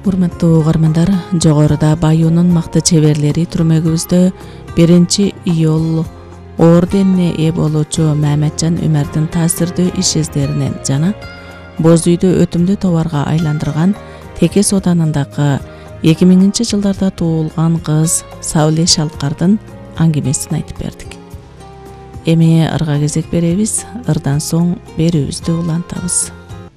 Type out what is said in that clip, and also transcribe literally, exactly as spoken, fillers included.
Урматтуу угармандар, жогоруда Баюунун макты чеберлери түрмөгүбүздө биринчи июл орденине ээ болуучу Маматжан Өмөрдүн таасирдүү иш издеринен жана Боз үйдү өтүмдүү товарга айландырган Текес оданындагы эки миңинчи жылдарда туулган кыз Сауле Шалкардын аңгемесин айтып бердик. Эми ырга кезек беребиз, ырдан соң берүүбүздү улантабыз.